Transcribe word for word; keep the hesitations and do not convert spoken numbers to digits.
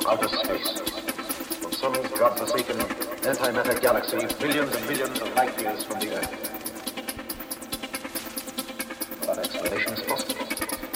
outer space, from some godforsaken antimatter galaxy billions and billions of light years from the Earth.